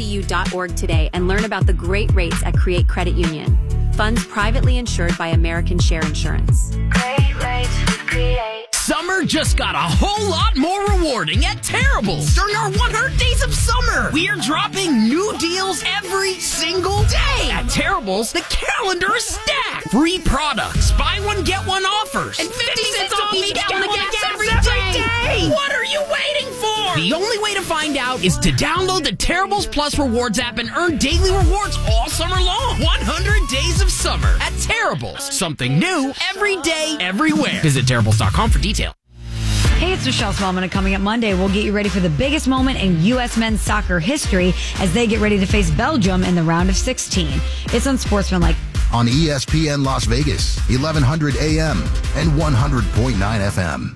createcu.org today and learn about the great rates at Create Credit Union. Funds privately insured by American Share Insurance. Great rates with Create. Summer just got a whole lot more rewarding at Terrible's. During our 100 Days of Summer, we are dropping new deals every single day. At Terrible's, the calendar is stacked. Free products, buy one, get one offers, and 50 cents off each gallon of gas every day. What are you waiting for? The only way to find out is to download the Terrible's Plus Rewards app and earn daily rewards all summer long. 100 Days of Summer at Terrible's. Something new every day, everywhere. Visit Terrible's.com for details. Hey, it's Michelle Smallman, and coming up Monday, we'll get you ready for the biggest moment in U.S. men's soccer history as they get ready to face Belgium in the round of 16. It's Unsportsmanlike. On ESPN Las Vegas, 1100 AM and 100.9 FM.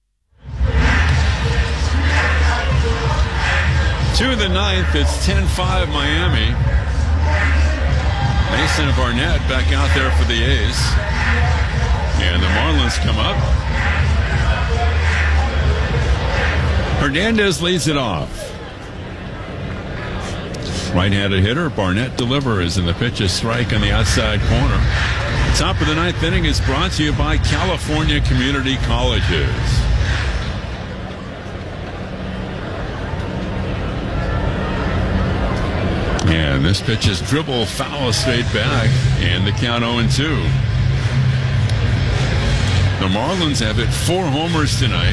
To the ninth, it's 10-5 Miami. Mason Barnett back out there for the A's. And the Marlins come up. Hernandez leads it off. Right-handed hitter, Barnett delivers, and the pitch is strike on the outside corner. The top of the ninth inning is brought to you by California Community Colleges. And this pitch is dribble foul straight back, and the count 0-2. The Marlins have hit 4 homers tonight.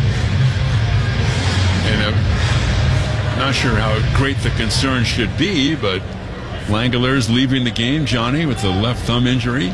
And I'm not sure how great the concern should be, but Langeleur's leaving the game, Johnny, with a left thumb injury.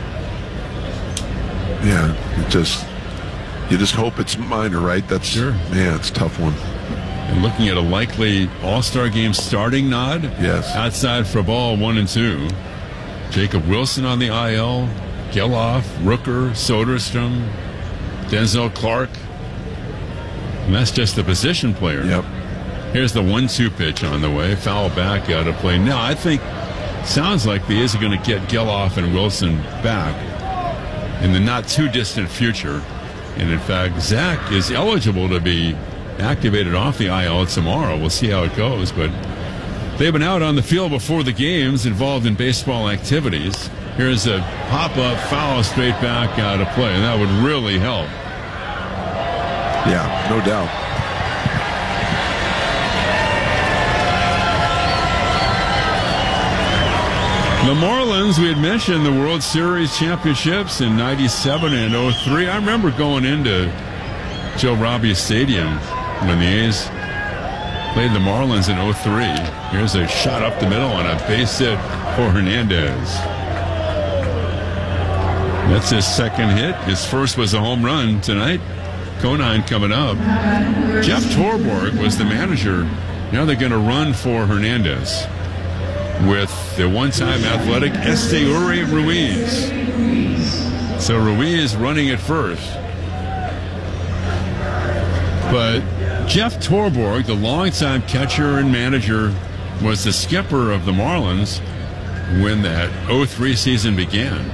Yeah, you just hope it's minor, right? That's sure. Man, it's a tough one. And looking at a likely All-Star game starting nod. Yes. Outside for ball 1-2. Jacob Wilson on the IL. Geloff, Rooker, Soderstrom, Denzel Clark. And that's just the position player. Yep. Here's the 1-2 pitch on the way. Foul back, out of play. Now, I think sounds like the A's are going to get Geloff and Wilson back in the not-too-distant future. And, in fact, Zach is eligible to be activated off the IL tomorrow. We'll see how it goes. But they've been out on the field before the games, involved in baseball activities. Here's a pop-up foul straight back, out of play. And that would really help. Yeah, no doubt. The Marlins, we had mentioned the World Series championships in 97 and 03. I remember going into Joe Robbie Stadium when the A's played the Marlins in 03. Here's a shot up the middle on a base hit for Hernandez. That's his second hit. His first was a home run tonight. Conine coming up. Jeff Torborg was the manager. Now they're going to run for Hernandez with the one-time athletic Esteuri Ruiz. So Ruiz running at first. But Jeff Torborg, the longtime catcher and manager, was the skipper of the Marlins when that 03 season began.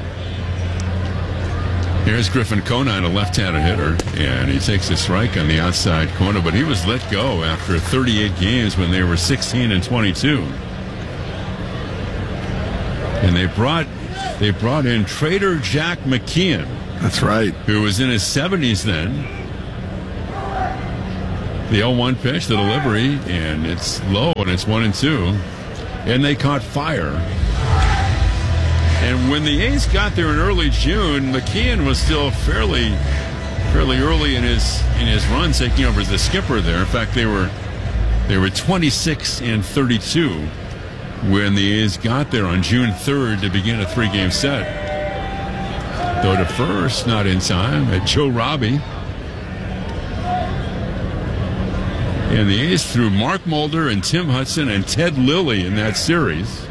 Here's Griffin Conine, a left-handed hitter, and he takes a strike on the outside corner, but he was let go after 38 games when they were 16 and 22. And they brought in Trader Jack McKeon. That's right. Who was in his 70s then. The 0-1 pitch, the delivery, and it's low, and it's 1-2. And they caught fire. And when the A's got there in early June, McKeon was still fairly early in his run, taking over as the skipper there. In fact, they were 26 and 32 when the A's got there on June 3rd to begin a 3-game set. Though to first, not in time, at Joe Robbie. And the A's threw Mark Mulder and Tim Hudson and Ted Lilly in that series.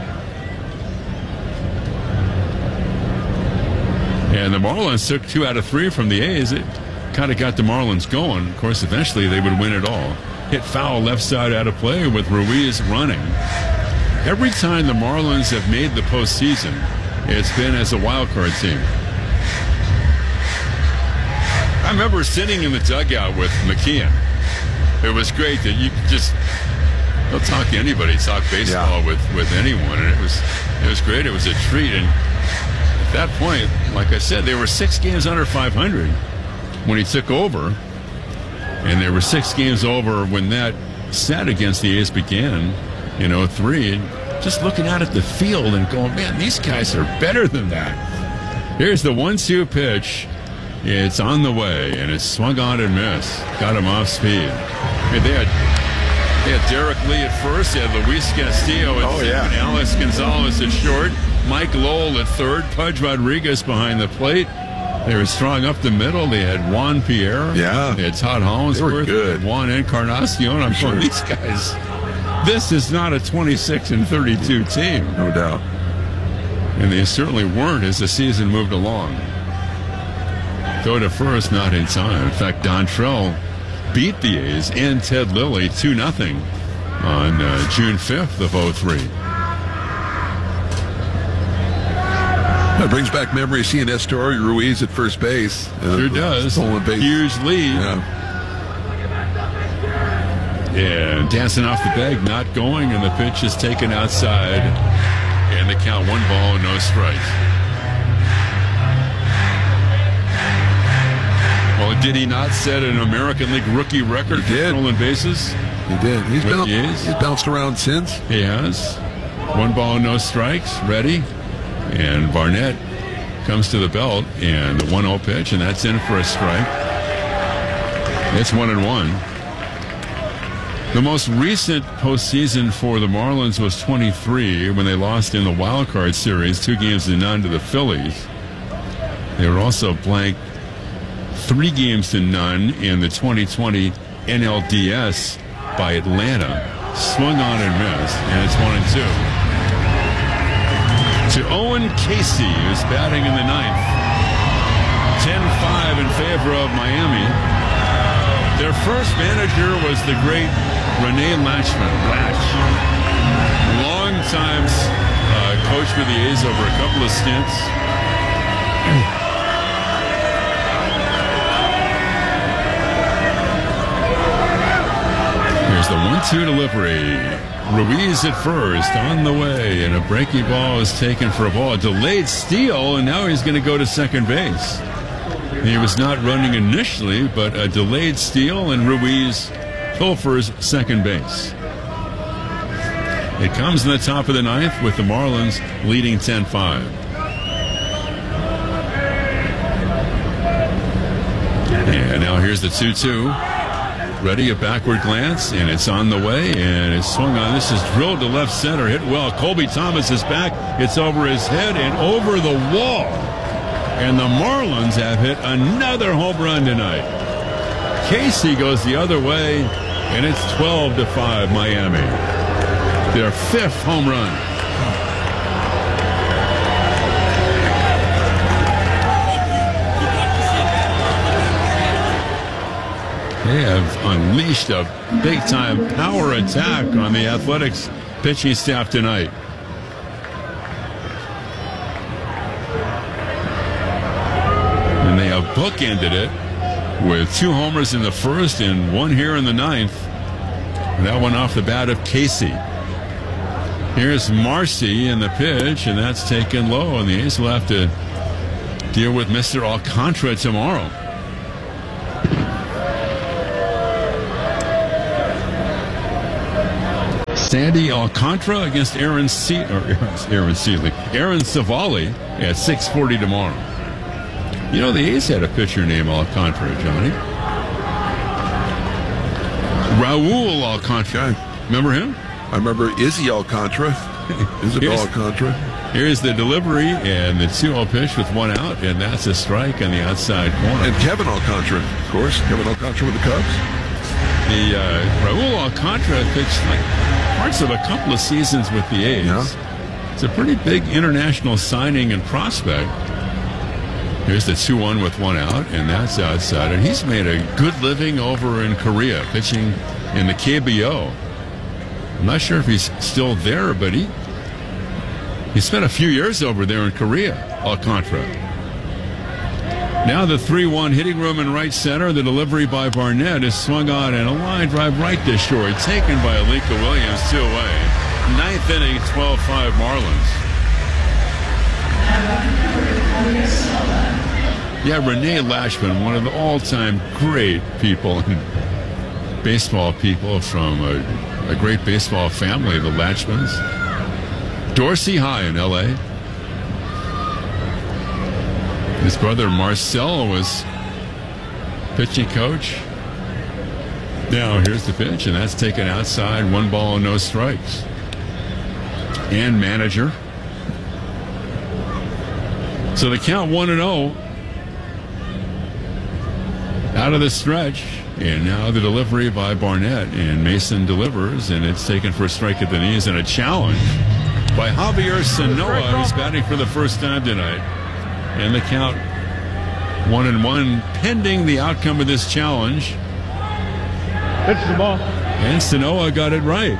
And the Marlins took 2 out of 3 from the A's. It kind of got the Marlins going. Of course, eventually they would win it all. Hit foul left side out of play with Ruiz running. Every time the Marlins have made the postseason, it's been as a wild card team. I remember sitting in the dugout with McKeon. It was great that you could just They'll talk to anybody, talk baseball with anyone, and it was great. It was a treat, and at that point, like I said, they were 6 games under 500 when he took over, and they were 6 games over when that set against the A's began in 2003. And just looking out at the field and going, man, these guys are better than that. Here's the 1-2 pitch. It's on the way, and it's swung on and missed. Got him off speed. They had Derek Lee at first. They had Luis Castillo at second. Alex Gonzalez at short. Mike Lowell at third. Pudge Rodriguez behind the plate. They were strong up the middle. They had Juan Pierre. Yeah. They had Todd Hollinsworth. They were good. Juan Encarnacion. I'm going, these guys, this is not a 26-32 team. No doubt. And they certainly weren't as the season moved along. Go to first, not in time. In fact, Dontrell beat the A's and Ted Lilly 2-0 on June 5th of 2003. That brings back memories seeing Estuary Ruiz at first base. Sure does. Huge lead. Yeah. And dancing off the bag, not going, and the pitch is taken outside. And the count 1 ball, no strikes. Well, did he not set an American League rookie record for stolen bases? He did. He's bounced around since. He has. 1 ball, no strikes. Ready. And Barnett comes to the belt, and the 1-0 pitch, and that's in for a strike. It's 1-1. The most recent postseason for the Marlins was 23 when they lost in the wild card series 2-0 to the Phillies. They were also blanked 3-0 in the 2020 NLDS by Atlanta. Swung on and missed, and it's 1-2. To Owen Casey, who's batting in the 9th. 10-5 in favor of Miami. Their first manager was the great Rene Latchman. Long-time coach for the A's over a couple of stints. Here's the 1-2 delivery. Ruiz at first, on the way, and a breaking ball is taken for a ball. A delayed steal, and now he's going to go to second base. He was not running initially, but a delayed steal, and Ruiz pilfers second base. It comes in the top of the 9th with the Marlins leading 10-5. And now here's the 2-2. Ready, a backward glance, and it's on the way, and it's swung on. This is drilled to left center, hit well. Colby Thomas is back. It's over his head and over the wall. And the Marlins have hit another home run tonight. Casey goes the other way, and it's 12-5 Miami. Their 5th home run. They have unleashed a big-time power attack on the Athletics pitching staff tonight. And they have bookended it with 2 homers in the first and 1 here in the 9th. That one off the bat of Casey. Here's Marcy in the pitch, and that's taken low, and the A's will have to deal with Mr. Alcantara tomorrow. Sandy Alcantara against Aaron Savali at 6:40 tomorrow. You know, the A's had a pitcher named Alcantara, Johnny. Raul Alcantara. Remember him? I remember Izzy Alcantara. Isabel Alcantara. Here's the delivery and the 2-0 pitch with 1 out, and that's a strike on the outside corner. And Kevin Alcantara, of course. Kevin Alcantara with the Cubs. The Raul Alcantara pitched like parts of a couple of seasons with the A's. Yeah. It's a pretty big international signing and prospect. Here's the 2-1 with 1 out, and that's outside. And he's made a good living over in Korea, pitching in the KBO. I'm not sure if he's still there, but he spent a few years over there in Korea, Alcantara. Now the 3-1 hitting room in right center. The delivery by Barnett is swung on and a line drive right to short. Taken by Alika Williams, 2 away. 9th inning, 12-5 Marlins. Yeah, Renee Lashman, one of the all-time great people, baseball people from a great baseball family, the Lashmans. Dorsey High in L.A. His brother Marcel was pitching coach. Now here's the pitch, and that's taken outside. 1 ball and no strikes. And manager. So the count 1-0 out of the stretch. And now the delivery by Barnett, and Mason delivers, and it's taken for a strike at the knees and a challenge by Javier Sanoa, who's batting for the first time tonight. And the count 1-1 pending the outcome of this challenge. Pitch the ball. And Sanoa got it right.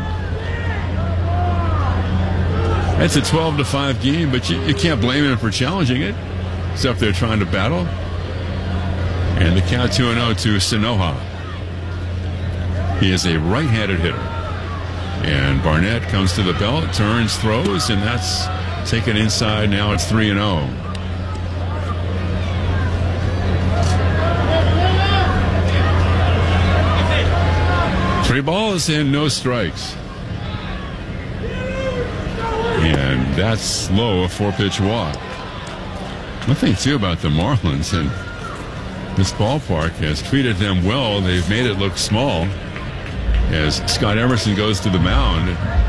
That's a 12-5 game, but you can't blame him for challenging it. Except they're trying to battle. And the count 2-0 to Sanoa. He is a right-handed hitter. And Barnett comes to the belt, turns, throws, and that's taken inside. Now it's 3-0. Three balls and no strikes. And that's low, a 4-pitch walk. One thing, too, about the Marlins, and this ballpark has treated them well. They've made it look small as Scott Emerson goes to the mound.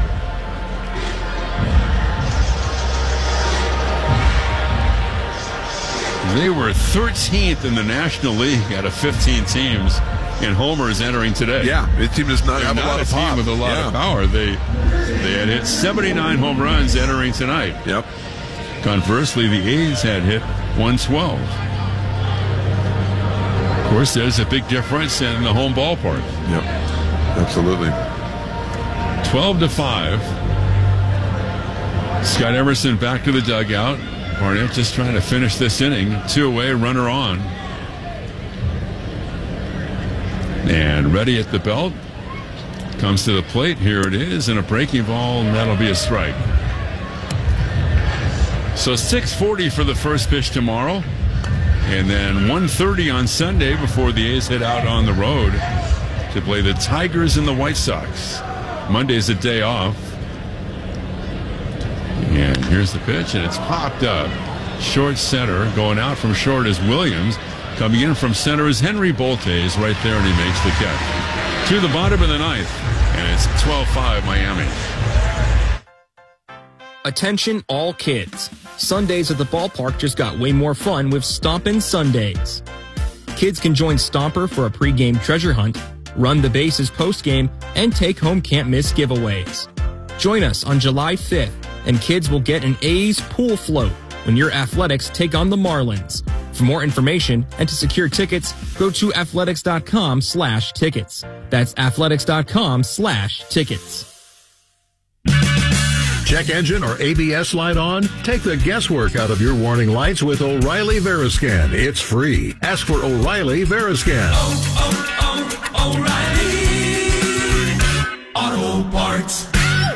They were 13th in the National League out of 15 teams. And homers entering today. Yeah, the team does not have a lot of team pop. with a lot of power. They had hit 79 home runs entering tonight. Yep. Conversely, the A's had hit 112. Of course, there's a big difference in the home ballpark. Yep, absolutely. 12-5. Scott Emerson back to the dugout. Barnett just trying to finish this inning. 2 away, runner on. And ready at the belt. Comes to the plate. Here it is. And a breaking ball, and that'll be a strike. So 6:40 for the first pitch tomorrow. And then 1:30 on Sunday before the A's head out on the road to play the Tigers and the White Sox. Monday's a day off. And here's the pitch, and it's popped up. Short center. Going out from short is Williams. Coming in from center is Henry Boltes right there, and he makes the catch. To the bottom of the 9th, and it's 12-5 Miami. Attention all kids. Sundays at the ballpark just got way more fun with Stompin' Sundays. Kids can join Stomper for a pregame treasure hunt, run the bases postgame, and take home can't-miss giveaways. Join us on July 5th, and kids will get an A's pool float when your Athletics take on the Marlins. For more information and to secure tickets, go to athletics.com/tickets. That's athletics.com/tickets. Check engine or ABS light on? Take the guesswork out of your warning lights with O'Reilly Veriscan. It's free. Ask for O'Reilly Veriscan. O'Reilly Auto Parts.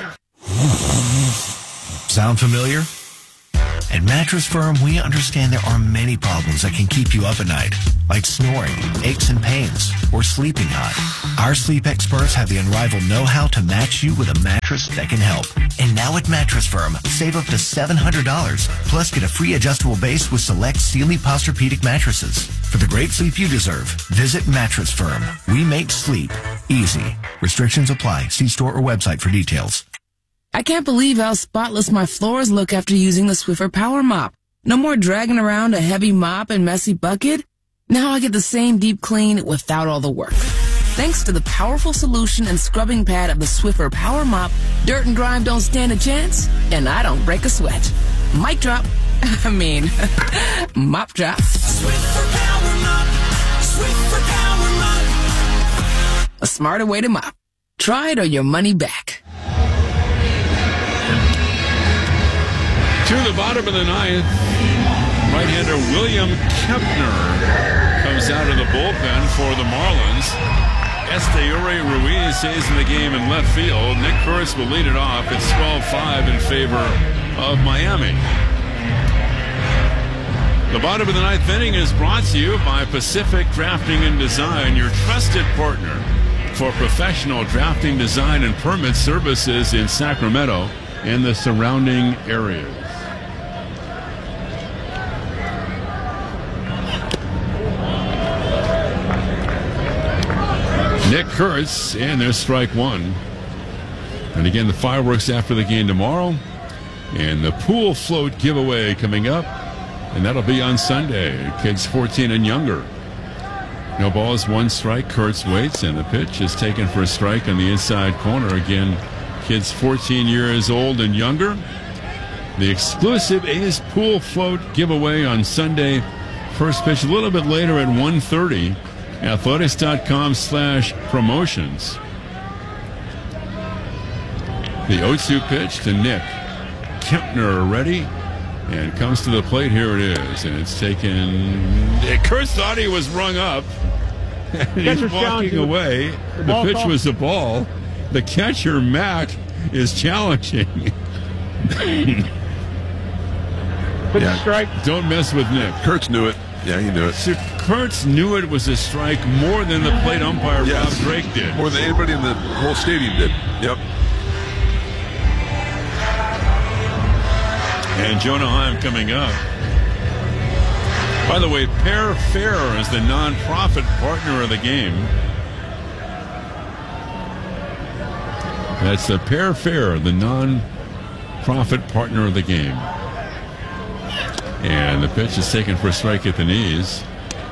Sound familiar? At Mattress Firm, we understand there are many problems that can keep you up at night, like snoring, aches and pains, or sleeping hot. Our sleep experts have the unrivaled know-how to match you with a mattress that can help. And now at Mattress Firm, save up to $700, plus get a free adjustable base with select Sealy Posturepedic mattresses. For the great sleep you deserve, visit Mattress Firm. We make sleep easy. Restrictions apply. See store or website for details. I can't believe how spotless my floors look after using the Swiffer Power Mop. No more dragging around a heavy mop and messy bucket. Now I get the same deep clean without all the work. Thanks to the powerful solution and scrubbing pad of the Swiffer Power Mop, dirt and grime don't stand a chance, and I don't break a sweat. Mic drop. Mop drop. Swiffer Power Mop. Swiffer Power Mop. A smarter way to mop. Try it or your money back. To the bottom of the 9th, Right-hander William Kempner comes out of the bullpen for the Marlins. Esteury Ruiz stays in the game in left field. Nick Kurtz will lead it off. It's 12-5 in favor of Miami. The bottom of the ninth inning is brought to you by Pacific Drafting and Design, your trusted partner for professional drafting, design, and permit services in Sacramento and the surrounding areas. Nick Kurtz, and there's strike one. And again, the fireworks after the game tomorrow. And the pool float giveaway coming up. And that'll be on Sunday. Kids 14 and younger. No balls, one strike. Kurtz waits, and the pitch is taken for a strike on the inside corner. Again, kids 14 years old and younger. The exclusive A's pool float giveaway on Sunday. First pitch a little bit later at 1:30. Athletics.com/promotions. The 0-2 pitch to Nick Kempner, ready, and comes to the plate. Here it is, and it's taken. Kurtz thought he was rung up. He's walking away. The pitch was a ball. The catcher, Mack, is challenging. Strike. Don't mess with Nick. Kurtz knew it. Yeah, he knew it. So Kurtz knew it was a strike more than the plate umpire, Rob Drake, did. More than anybody in the whole stadium did. Yep. And Jonah Heim coming up. By the way, Pear Fair is the non-profit partner of the game. That's the Pear Fair, the non-profit partner of the game. And the pitch is taken for a strike at the knees.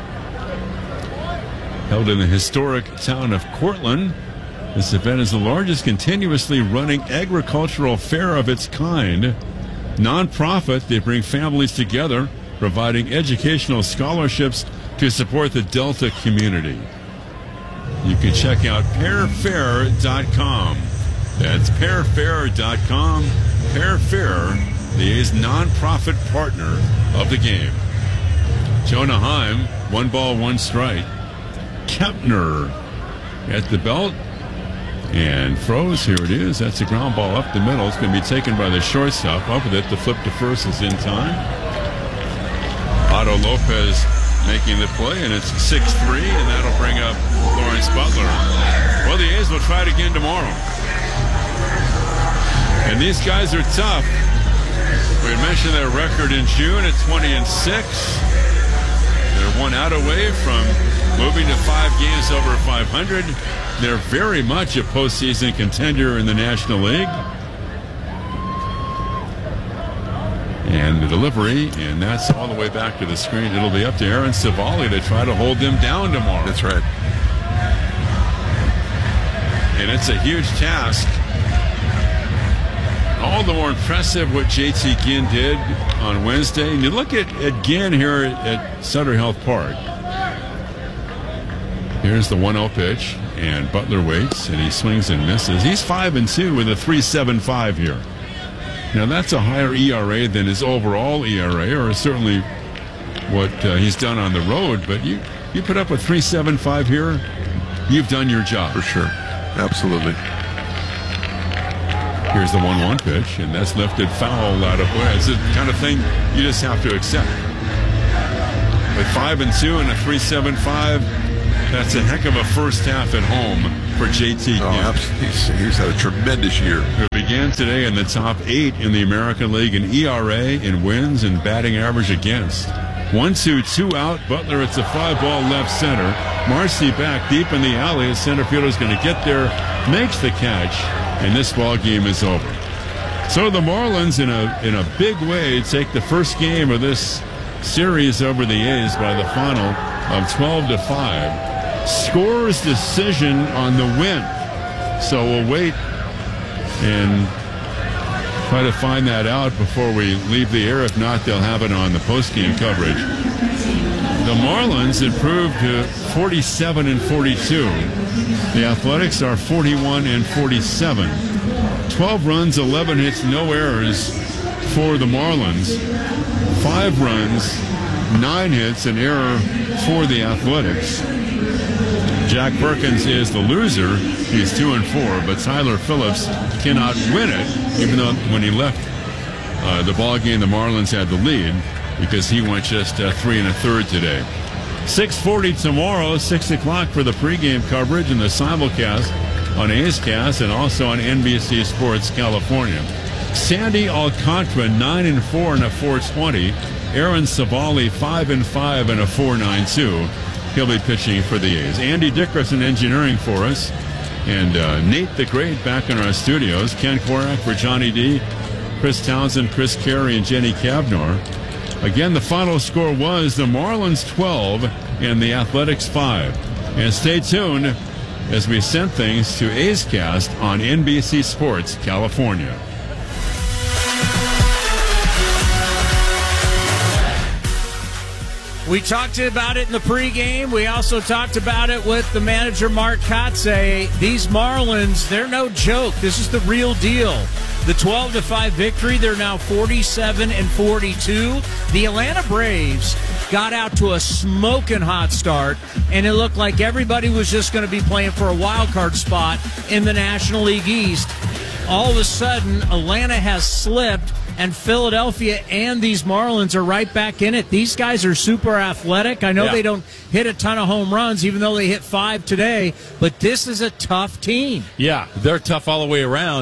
Held in the historic town of Cortland, this event is the largest continuously running agricultural fair of its kind. Non-profit, they bring families together, providing educational scholarships to support the Delta community. You can check out pearfair.com. That's pearfair.com. Pear Fair, the A's non-profit partner of the game. Jonah Heim, 1 ball, 1 strike. Kempner at the belt and throws. Here it is. That's a ground ball up the middle. It's going to be taken by the shortstop. Up with it. The flip to first is in time. Otto Lopez making the play, and it's 6-3, and that'll bring up Lawrence Butler. Well, the A's will try it again tomorrow. And these guys are tough. We had mentioned their record in June at 20-6. They're 1 out away from moving to 5 games over 500. They're very much a postseason contender in the National League. And the delivery, and that's all the way back to the screen. It'll be up to Aaron Savali to try to hold them down tomorrow. That's right. And it's a huge task. All the more impressive what JT Ginn did on Wednesday. And you look at Ginn here at Sutter Health Park. Here's the 1-0 pitch, and Butler waits, and he swings and misses. He's 5-2 with a 3.75 here. Now, that's a higher ERA than his overall ERA, or certainly what he's done on the road. But you put up a 3.75 here, you've done your job. For sure. Absolutely. Here's the 1-1 pitch, and that's lifted foul out of play. It's the kind of thing you just have to accept. With 5-2 and a 3.75, that's a heck of a first half at home for JT. Oh, he's had a tremendous year. Who began today in the top 8 in the American League in ERA, in wins, and batting average against. 1-2, 2 out. Butler, it's a 5-ball left center. Marcy back deep in the alley. The center fielder's going to get there, makes the catch, and this ball game is over. So the Marlins, in a big way, take the first game of this series over the A's by the final of 12-5. Scores decision on the win. So we'll wait and try to find that out before we leave the air. If not, they'll have it on the postgame coverage. The Marlins improved to 47-42. The Athletics are 41-47. 12 runs, 11 hits, no errors for the Marlins. 5 runs, 9 hits, an error for the Athletics. Jack Perkins is the loser. He's 2-4, but Tyler Phillips cannot win it, even though when he left the ball game, the Marlins had the lead because he went just 3 1/3 today. 6:40 tomorrow, 6 o'clock for the pregame coverage and the simulcast on A's Cast and also on NBC Sports California. Sandy Alcantara 9-4 and a 4.20. Aaron Savali 5-5 and a 4.92. He'll be pitching for the A's. Andy Dickerson engineering for us. And Nate the Great back in our studios. Ken Korak for Johnny D, Chris Townsend, Chris Carey, and Jenny Cavnar. Again, the final score was the Marlins 12 and the Athletics 5. And stay tuned as we send things to A's Cast on NBC Sports California. We talked about it in the pregame. We also talked about it with the manager, Mark Kotsay. These Marlins, they're no joke. This is the real deal. The 12-5 victory, they're now 47-42. The Atlanta Braves got out to a smoking hot start, and it looked like everybody was just going to be playing for a wild card spot in the National League East. All of a sudden, Atlanta has slipped, and Philadelphia and these Marlins are right back in it. These guys are super athletic. I know they don't hit a ton of home runs, even though they hit 5 today, but this is a tough team. Yeah, they're tough all the way around.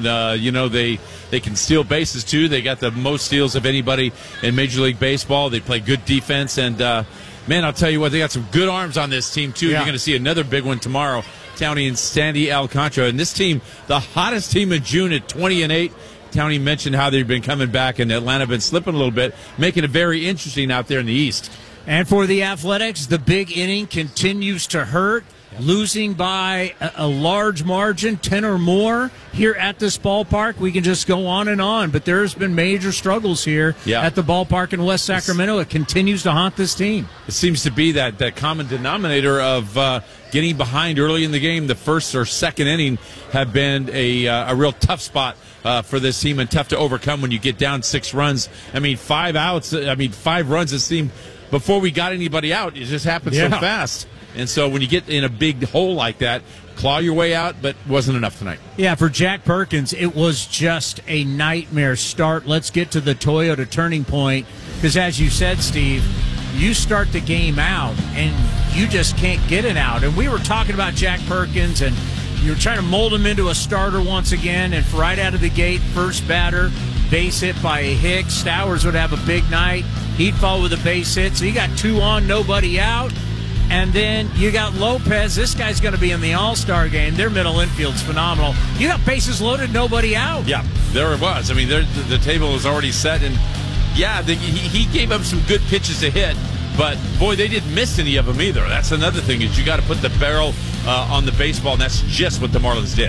They can steal bases, too. They got the most steals of anybody in Major League Baseball. They play good defense, and, man, I'll tell you what, they got some good arms on this team, too. Yeah. You're going to see another big one tomorrow, Townie and Sandy Alcantara. And this team, the hottest team in June at 20-8. Townie mentioned how they've been coming back, and Atlanta have been slipping a little bit, making it very interesting out there in the East. And for the Athletics, the big inning continues to hurt. Losing by a large margin, 10 or more here at this ballpark. We can just go on and on, but there's been major struggles here at the ballpark in West Sacramento. It continues to haunt this team. It seems to be that common denominator of getting behind early in the game. The first or second inning have been a real tough spot for this team, and tough to overcome when you get down 6 runs. I mean, 5 outs. I mean, 5 runs, it seemed, before we got anybody out. It just happened so fast. And so when you get in a big hole like that, claw your way out, but wasn't enough tonight. Yeah, for Jack Perkins, it was just a nightmare start. Let's get to the Toyota turning point, because as you said, Steve, you start the game out, and you just can't get it out. And we were talking about Jack Perkins, and you were trying to mold him into a starter once again, and right out of the gate, first batter, base hit by Hicks. Stowers would have a big night. He'd fall with a base hit, so you got 2 on, nobody out. And then you got Lopez. This guy's going to be in the All-Star game. Their middle infield's phenomenal. You got bases loaded, nobody out. Yeah, there it was. I mean, the table was already set. And, yeah, he gave up some good pitches to hit. But, boy, they didn't miss any of them either. That's another thing, is you got to put the barrel on the baseball, and that's just what the Marlins did.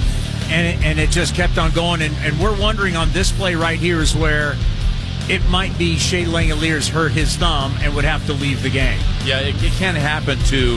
And it just kept on going. And we're wondering on this play right here is where it might be Shea Langeliers hurt his thumb and would have to leave the game. Yeah, it can happen to,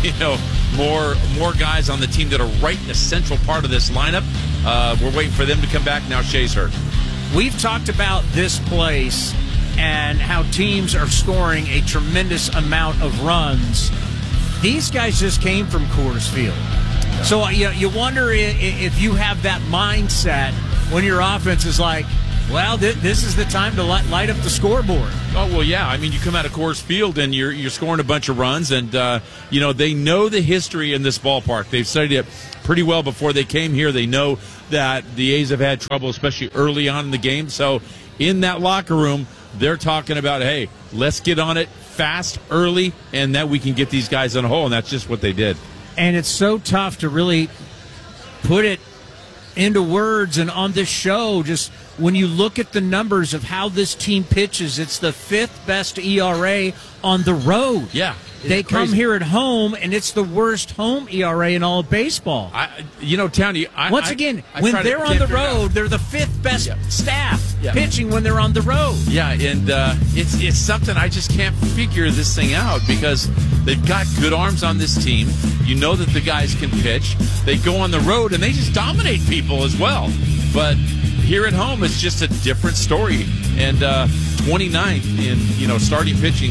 more guys on the team that are right in the central part of this lineup. We're waiting for them to come back. Now Shea's hurt. We've talked about this place and how teams are scoring a tremendous amount of runs. These guys just came from Coors Field. Yeah. So you wonder if you have that mindset when your offense is like, well, this is the time to light up the scoreboard. Oh, well, yeah. I mean, you come out of Coors Field and you're scoring a bunch of runs, and, they know the history in this ballpark. They've studied it pretty well before they came here. They know that the A's have had trouble, especially early on in the game. So in that locker room, they're talking about, hey, let's get on it fast, early, and that we can get these guys on a hole, and that's just what they did. And it's so tough to really put it into words and on this show. Just when you look at the numbers of how this team pitches, it's the 5th best ERA on the road. Yeah. They come here at home, and it's the worst home ERA in all of baseball. Townie, once again, when they're on the road, they're the 5th best staff pitching when they're on the road. Yeah, and it's something I just can't figure this thing out, because they've got good arms on this team. You know that the guys can pitch. They go on the road, and they just dominate people as well. But here at home, it's just a different story. And 29th in starting pitching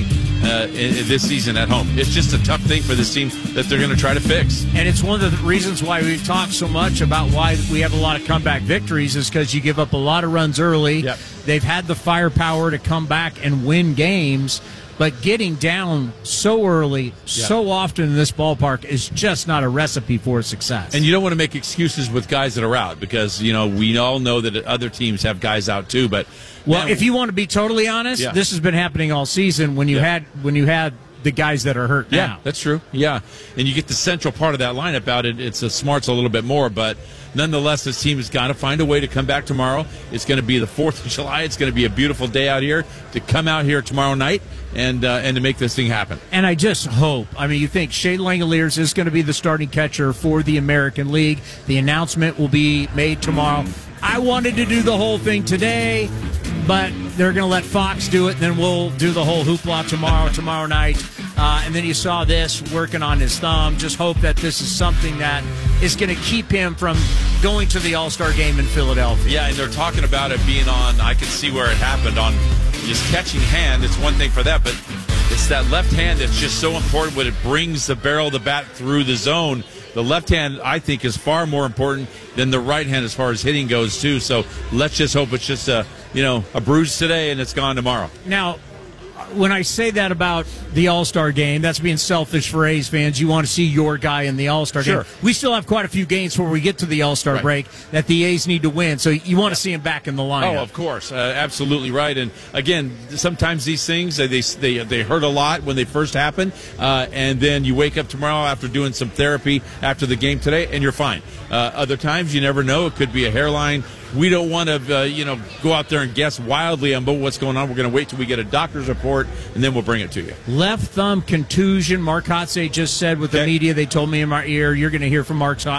in this season at home. It's just a tough thing for this team that they're going to try to fix. And it's one of the reasons why we've talked so much about why we have a lot of comeback victories is because you give up a lot of runs early. Yep. They've had the firepower to come back and win games. But getting down so early, so often in this ballpark is just not a recipe for success. And you don't want to make excuses with guys that are out because, we all know that other teams have guys out too. But if you want to be totally honest, this has been happening all season when you had the guys that are hurt now. Yeah, that's true. Yeah. And you get the central part of that lineup out. It's smarts a little bit more, but nonetheless, this team has got to find a way to come back tomorrow. It's going to be the 4th of July. It's going to be a beautiful day out here to come out here tomorrow night and to make this thing happen. And I just hope. You think Shea Langoliers is going to be the starting catcher for the American League. The announcement will be made tomorrow. I wanted to do the whole thing today, but they're going to let Fox do it, and then we'll do the whole hoopla tomorrow night. And then you saw this working on his thumb. Just hope that this is something that is going to keep him from going to the All-Star game in Philadelphia. Yeah, and they're talking about it being on, I can see where it happened, on his catching hand. It's one thing for that, but it's that left hand that's just so important when it brings the barrel of the bat through the zone. The left hand, I think, is far more important than the right hand as far as hitting goes, too. So let's just hope it's just a bruise today and it's gone tomorrow. Now, when I say that about the All-Star game, that's being selfish for A's fans. You want to see your guy in the All-Star game. We still have quite a few games before we get to the All-Star break that the A's need to win. So you want to see him back in the lineup. Oh, of course. Absolutely right. And, again, sometimes these things, they hurt a lot when they first happen. And then you wake up tomorrow after doing some therapy after the game today, and you're fine. Other times, you never know. It could be a hairline. We don't want to, go out there and guess wildly on what's going on. We're going to wait till we get a doctor's report, and then we'll bring it to you. Left thumb contusion. Mark Kotze just said with the media, they told me in my ear, you're going to hear from Mark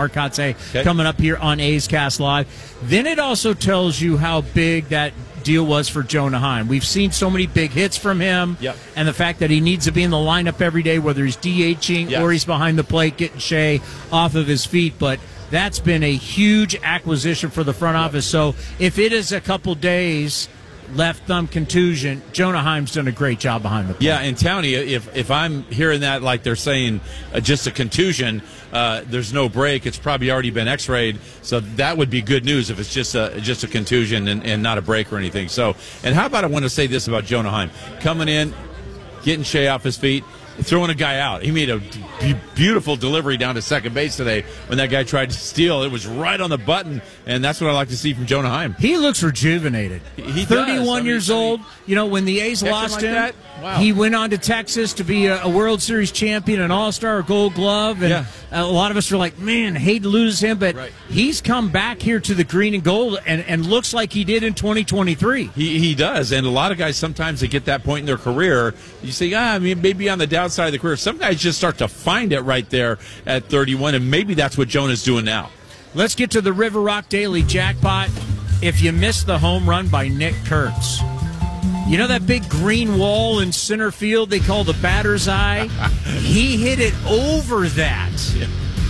Kotze coming up here on A's Cast Live. Then it also tells you how big that deal was for Jonah Heim. We've seen so many big hits from him, and the fact that he needs to be in the lineup every day, whether he's DHing or he's behind the plate getting Shea off of his feet. But that's been a huge acquisition for the front office. So if it is a couple days left thumb contusion, Jonah Heim's done a great job behind the plate. Yeah, and Townie, if I'm hearing that like they're saying just a contusion, there's no break. It's probably already been X-rayed, so that would be good news if it's just a contusion and not a break or anything. So, and how about I want to say this about Jonah Heim coming in, getting Shea off his feet, throwing a guy out. He made a beautiful delivery down to second base today when that guy tried to steal. It was right on the button, and that's what I like to see from Jonah Heim. He looks rejuvenated. He 31 years old. When the A's lost him, he went on to Texas to be a World Series champion, an All-Star, a Gold Glove, and a lot of us were like, man, hate to lose him, but he's come back here to the green and gold and looks like he did in 2023. He does, and a lot of guys, sometimes they get that point in their career, you say, maybe on the downside of the career. Some guys just start to find it right there at 31, and maybe that's what Jonah's doing now. Let's get to the River Rock Daily Jackpot. If you missed the home run by Nick Kurtz, you know that big green wall in center field they call the batter's eye? He hit it over that. Yeah.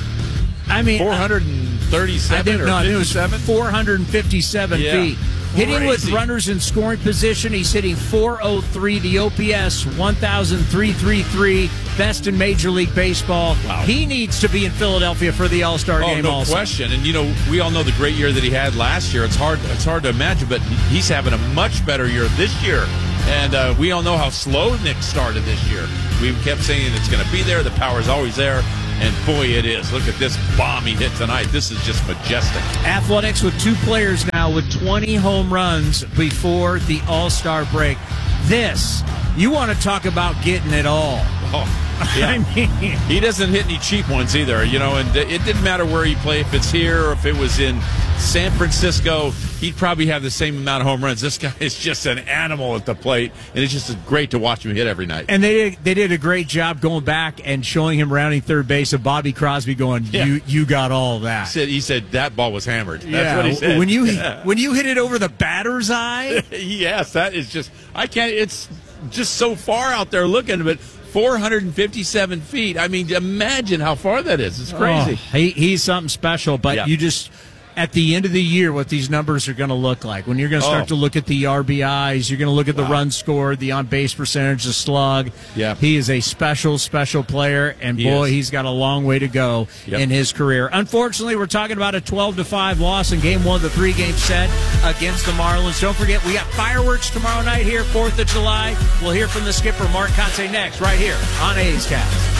437 or 57? 457 feet. Hitting with runners in scoring position, he's hitting .403, the OPS 1,333, best in Major League Baseball. Wow. He needs to be in Philadelphia for the All-Star game no also. Question. And, we all know the great year that he had last year. It's hard to imagine, but he's having a much better year this year. And we all know how slow Nick started this year. We kept saying it's going to be there. The power's always there. And boy, it is. Look at this bomb he hit tonight. This is just majestic. Athletics with 2 players now with 20 home runs before the All-Star break. You want to talk about getting it all. Oh, yeah. He doesn't hit any cheap ones either, and it didn't matter where he played. If it's here or if it was in San Francisco, he'd probably have the same amount of home runs. This guy is just an animal at the plate, and it's just great to watch him hit every night. And they did a great job going back and showing him rounding third base of Bobby Crosby going, you got all that. He said that ball was hammered. That's what he said. When you hit it over the batter's eye? Yes, that is just, it's just so far out there looking, but 457 feet. Imagine how far that is. It's crazy. He's something special, but you just... at the end of the year what these numbers are going to look like. When you're going to start to look at the RBIs, you're going to look at the run score, the on-base percentage, the slug. Yeah. He is a special player, and he's got a long way to go in his career. Unfortunately, we're talking about a 12-5 loss in Game 1 of the 3-game set against the Marlins. Don't forget, we got fireworks tomorrow night here, 4th of July. We'll hear from the skipper, Mark Kotsay, next, right here on A's Cast.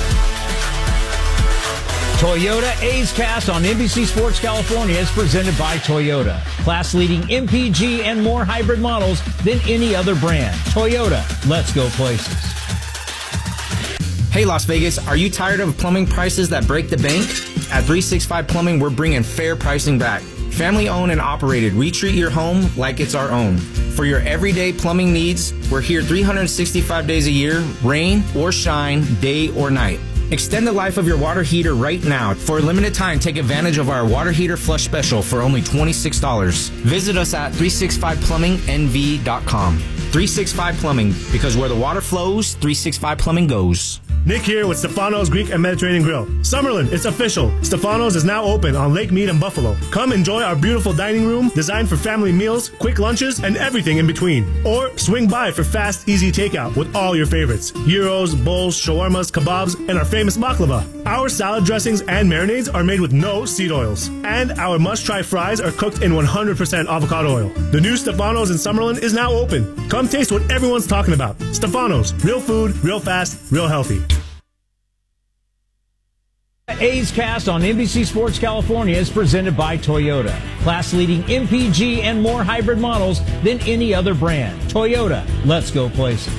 Toyota A's Cast on NBC Sports California is presented by Toyota. Class-leading MPG and more hybrid models than any other brand. Toyota, let's go places. Hey Las Vegas, are you tired of plumbing prices that break the bank? At 365 Plumbing, we're bringing fair pricing back. Family owned and operated, we treat your home like it's our own. For your everyday plumbing needs, we're here 365 days a year, rain or shine, day or night. Extend the life of your water heater right now. For a limited time, take advantage of our water heater flush special for only $26. Visit us at 365plumbingnv.com. 365 Plumbing, because where the water flows, 365 Plumbing goes. Nick here with Stefano's Greek and Mediterranean Grill. Summerlin, it's official. Stefano's is now open on Lake Mead and Buffalo. Come enjoy our beautiful dining room designed for family meals, quick lunches, and everything in between. Or swing by for fast, easy takeout with all your favorites. Gyros, bowls, shawarmas, kebabs, and our famous baklava. Our salad dressings and marinades are made with no seed oils. And our must-try fries are cooked in 100% avocado oil. The new Stefano's in Summerlin is now open. Come taste what everyone's talking about. Stefano's, real food, real fast, real healthy. A's Cast on NBC Sports California is presented by Toyota. Class-leading MPG and more hybrid models than any other brand. Toyota, let's go places.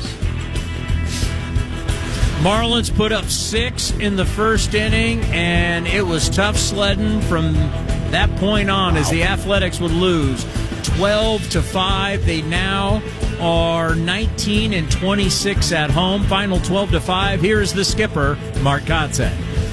Marlins put up 6 in the first inning, and it was tough sledding from that point on as the Athletics would lose 12-5. They now are 19-26 at home. Final 12-5. Here's the skipper, Mark Kotsay.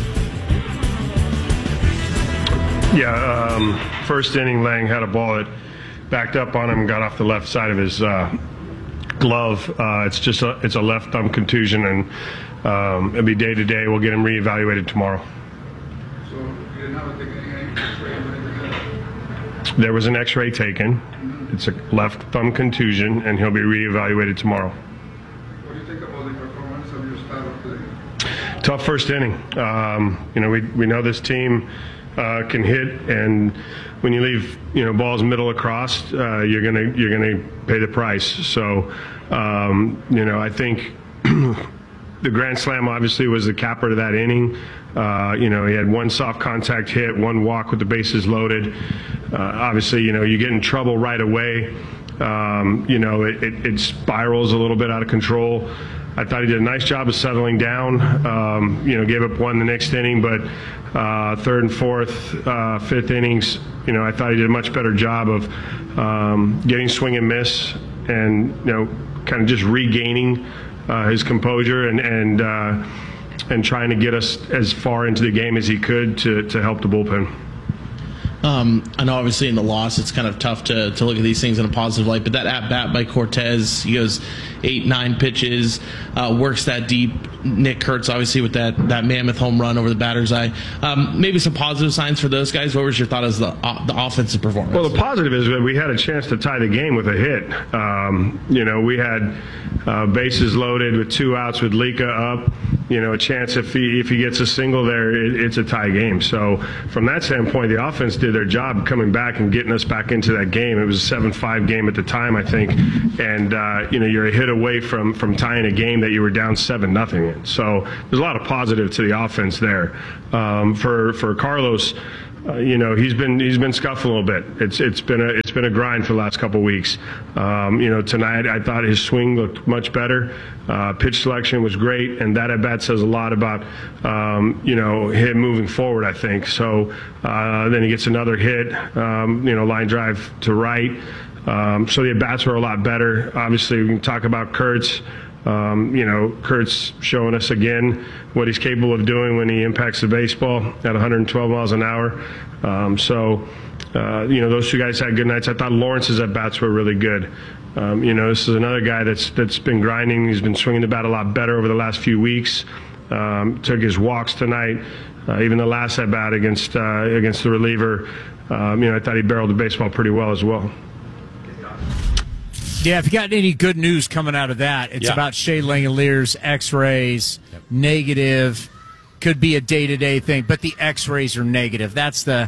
Yeah, first inning, Lang had a ball that backed up on him and got off the left side of his glove. It's a left thumb contusion, and it'll be day to day. We'll get him reevaluated tomorrow. So you didn't have to take any X-ray? There was an X-ray taken. It's a left thumb contusion, and he'll be reevaluated tomorrow. What do you think about the performance of your startup today? Tough first inning. We know this team can hit, and when you leave balls middle across, you're gonna pay the price. So I think the grand slam obviously was the capper to that inning. He had one soft contact hit, one walk with the bases loaded. Obviously, you get in trouble right away. It spirals a little bit out of control. I thought he did a nice job of settling down. Gave up one the next inning, but third and fourth, fifth innings, I thought he did a much better job of getting swing and miss, and kind of just regaining his composure and trying to get us as far into the game as he could to help the bullpen. I know obviously in the loss it's kind of tough to look at these things in a positive light, but that at-bat by Cortez, he goes 8-9 pitches, works that deep. Nick Kurtz obviously with that mammoth home run over the batter's eye. Maybe some positive signs for those guys. What was your thought as the offensive performance? Well, the positive is that we had a chance to tie the game with a hit. We had bases loaded with 2 outs with Lika up. A chance if he gets a single there, it's a tie game. So from that standpoint, the offense did their job coming back and getting us back into that game. It was a 7-5 game at the time, I think, and you're a hit away from tying a game that you were down 7-0 in. So there's a lot of positive to the offense there. For Carlos, he's been scuffling a little bit. It's been a grind for the last couple of weeks. Tonight I thought his swing looked much better. Pitch selection was great, and that at bat says a lot about him moving forward, I think. So then he gets another hit, line drive to right. So the at bats were a lot better. Obviously, we can talk about Kurtz. Kurtz showing us again what he's capable of doing when he impacts the baseball at 112 miles an hour. Those 2 guys had good nights. I thought Lawrence's at-bats were really good. This is another guy that's been grinding. He's been swinging the bat a lot better over the last few weeks. Took his walks tonight. Even the last at-bat against the reliever, I thought he barreled the baseball pretty well as well. Yeah, if you got any good news coming out of that, it's about Shea Langeliers, X-rays, negative. Could be a day-to-day thing, but the X-rays are negative. That's the,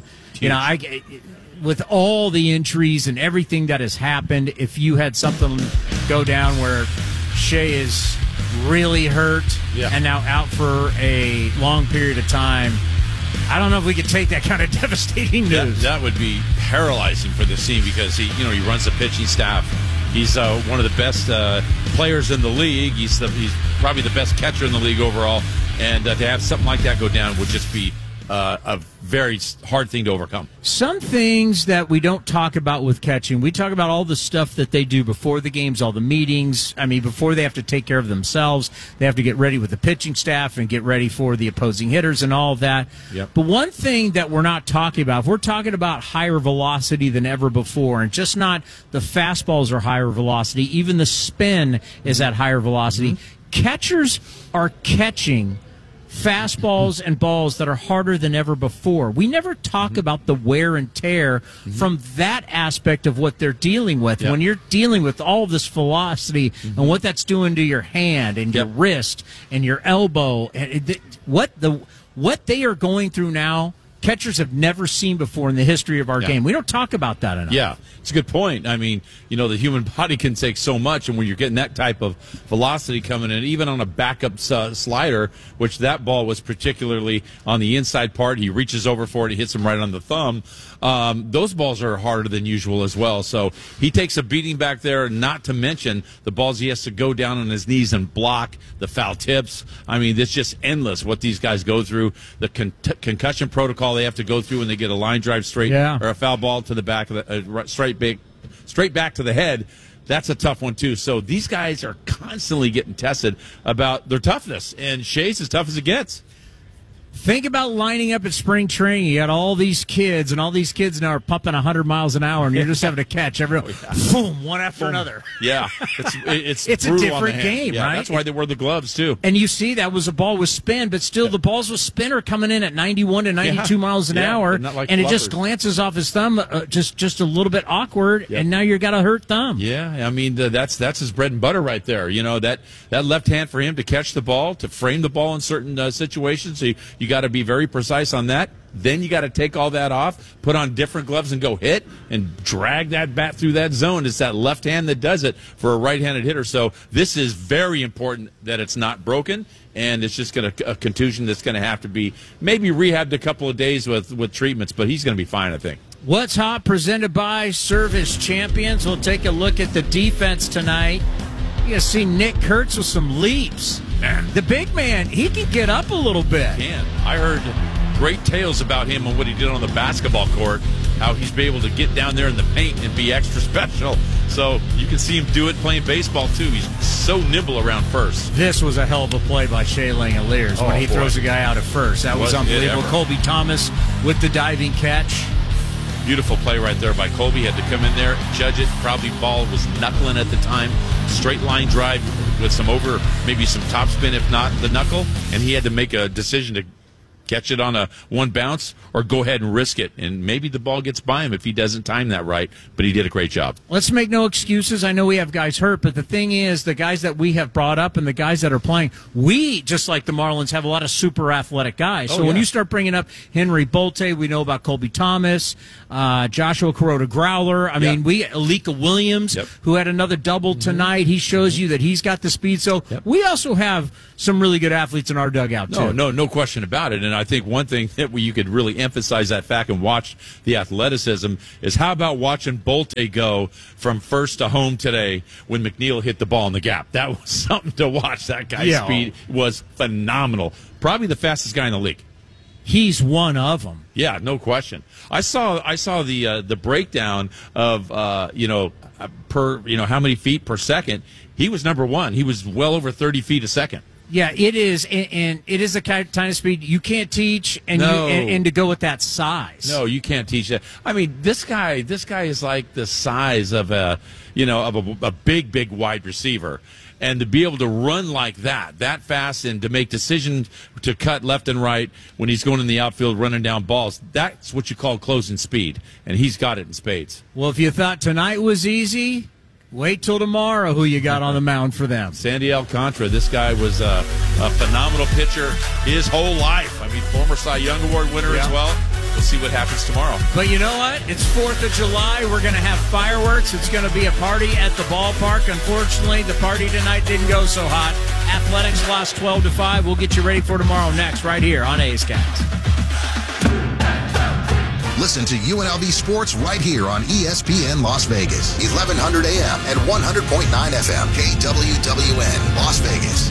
with all the injuries and everything that has happened, if you had something go down where Shea is really hurt and now out for a long period of time, I don't know if we could take that kind of devastating news. That would be paralyzing for the team because he runs the pitching staff. He's one of the best players in the league. He's probably the best catcher in the league overall. And to have something like that go down would just be a very hard thing to overcome. Some things that we don't talk about with catching, we talk about all the stuff that they do before the games, all the meetings. I mean, before they have to take care of themselves, they have to get ready with the pitching staff and get ready for the opposing hitters and all of that. Yep. But one thing that we're not talking about, if we're talking about higher velocity than ever before, and just not the fastballs are higher velocity, even the spin is at higher velocity. Catchers are catching fastballs and balls that are harder than ever before. We never talk about the wear and tear from that aspect of what they're dealing with. When you're dealing with all of this velocity and what that's doing to your hand and your wrist and your elbow, and what they are going through now, catchers have never seen before in the history of our game. We don't talk about that enough. Yeah, it's a good point. I mean, the human body can take so much, and when you're getting that type of velocity coming in, even on a backup slider, which that ball was particularly on the inside part, he reaches over for it, he hits him right on the thumb. Those balls are harder than usual as well. So he takes a beating back there, not to mention the balls he has to go down on his knees and block, the foul tips. I mean, it's just endless what these guys go through. The concussion protocol they have to go through when they get a line drive straight or a foul ball to the back of the straight back to the head. That's a tough one too. So these guys are constantly getting tested about their toughness, and Shea's as tough as it gets. Think about lining up at spring training. You got all these kids, and all these kids now are pumping 100 miles an hour, and you're just having to catch everyone, boom, one after another. Yeah, it's a different game, right? That's why they wear the gloves too. And you see, that was a ball with spin, but still the balls with spin are coming in at 91 to 92 miles an hour, and it just glances off his thumb, just a little bit awkward, and now you got a hurt thumb. Yeah, I mean that's his bread and butter right there. That left hand for him to catch the ball, to frame the ball in certain situations. So you got to be very precise on that. Then you got to take all that off, put on different gloves, and go hit and drag that bat through that zone. It's that left hand that does it for a right-handed hitter. So this is very important that it's not broken, and it's just a contusion that's going to have to be maybe rehabbed a couple of days with treatments, but he's going to be fine, I think. What's Hot, presented by Service Champions. We'll take a look at the defense tonight. You're going to see Nick Kurtz with some leaps. Man, the big man, he can get up a little bit. I heard great tales about him and what he did on the basketball court, how he's been able to get down there in the paint and be extra special. So you can see him do it playing baseball, too. He's so nimble around first. This was a hell of a play by Shea Langeliers when he throws a guy out at first. That was unbelievable. Colby Thomas with the diving catch. Beautiful play right there by Colby. Had to come in there, judge it. Probably ball was knuckling at the time. Straight line drive with maybe some topspin, if not the knuckle. And he had to make a decision to catch it on a one bounce or go ahead and risk it. And maybe the ball gets by him if he doesn't time that right. But he did a great job. Let's make no excuses. I know we have guys hurt, but the thing is, the guys that we have brought up and the guys that are playing, we, just like the Marlins, have a lot of super athletic guys. So when you start bringing up Henry Bolte, we know about Colby Thomas, Joshua Kuroda Growler. I mean, Alika Williams, who had another double tonight. He shows you that he's got the speed. So we also have some really good athletes in our dugout, too. No question about it. And I think one thing that you could really emphasize that fact and watch the athleticism is how about watching Bolte go from first to home today when McNeil hit the ball in the gap. That was something to watch. That guy's speed was phenomenal. Probably the fastest guy in the league. He's one of them. Yeah, no question. I saw the breakdown of how many feet per second. He was number one. He was well over 30 feet a second. Yeah, it is, and it is a kind of speed you can't teach, and and to go with that size. No, you can't teach that. I mean, this guy is like the size of a big wide receiver, and to be able to run like that fast, and to make decisions to cut left and right when he's going in the outfield, running down balls, that's what you call closing speed, and he's got it in spades. Well, if you thought tonight was easy, wait till tomorrow who you got on the mound for them. Sandy Alcantara, this guy was a phenomenal pitcher his whole life. I mean, former Cy Young Award winner as well. We'll see what happens tomorrow. But you know what? It's 4th of July. We're going to have fireworks. It's going to be a party at the ballpark. Unfortunately, the party tonight didn't go so hot. Athletics lost 12-5. We'll get you ready for tomorrow next right here on A's Cast. Listen to UNLV Sports right here on ESPN Las Vegas, 1100 AM and 100.9 FM, KWWN, Las Vegas.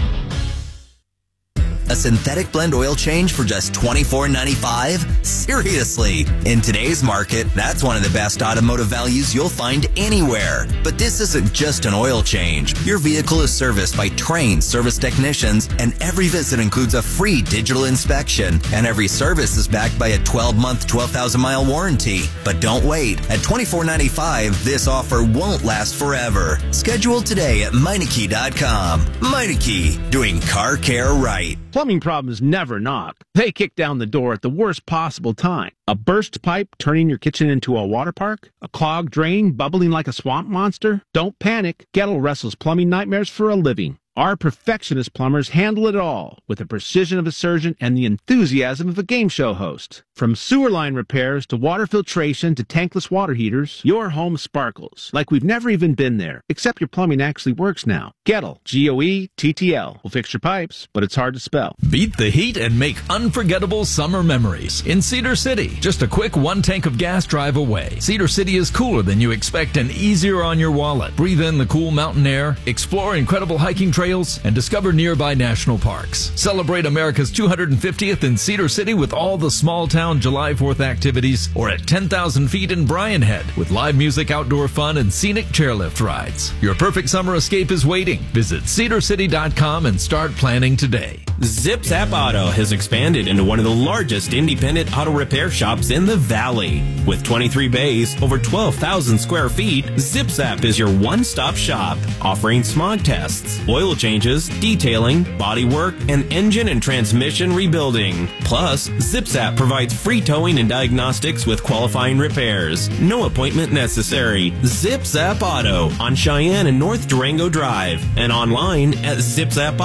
A synthetic blend oil change for just $24.95? Seriously. In today's market, that's one of the best automotive values you'll find anywhere. But this isn't just an oil change. Your vehicle is serviced by trained service technicians, and every visit includes a free digital inspection, and every service is backed by a 12-month, 12,000-mile warranty. But don't wait. At $24.95, this offer won't last forever. Schedule today at Meineke.com. Meineke, doing car care right. Plumbing problems never knock. They kick down the door at the worst possible time. A burst pipe turning your kitchen into a water park? A clogged drain bubbling like a swamp monster? Don't panic. Gettle wrestles plumbing nightmares for a living. Our perfectionist plumbers handle it all with the precision of a surgeon and the enthusiasm of a game show host. From sewer line repairs to water filtration to tankless water heaters, your home sparkles like we've never even been there, except your plumbing actually works now. Gettle, G-O-E-T-T-L, will fix your pipes, but it's hard to spell. Beat the heat and make unforgettable summer memories in Cedar City. Just a quick 1 tank of gas drive away. Cedar City is cooler than you expect and easier on your wallet. Breathe in the cool mountain air, explore incredible hiking trails, and discover nearby national parks. Celebrate America's 250th in Cedar City with all the small town July 4th activities, or at 10,000 feet in Bryan Head with live music, outdoor fun, and scenic chairlift rides. Your perfect summer escape is waiting. Visit cedarcity.com and start planning today. ZipZap Auto has expanded into one of the largest independent auto repair shops in the Valley. With 23 bays, over 12,000 square feet, ZipZap is your one-stop shop, offering smog tests, oil changes, detailing, body work, and engine and transmission rebuilding. Plus, ZipZap provides free towing and diagnostics with qualifying repairs. No appointment necessary. ZipZap Auto on Cheyenne and North Durango Drive, and online at ZipZap